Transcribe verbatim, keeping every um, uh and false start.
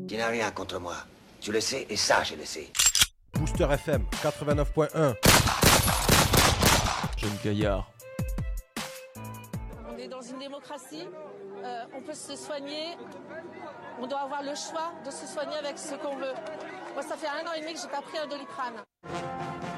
Tu n'as rien contre moi. Tu le sais et ça, je le sais. Booster F M quatre-vingt-neuf point un. Jeune Gaillard. On est dans une démocratie, euh, on peut se soigner, on doit avoir le choix de se soigner avec ce qu'on veut. Moi, ça fait un an et demi que j'ai pas pris un Doliprane.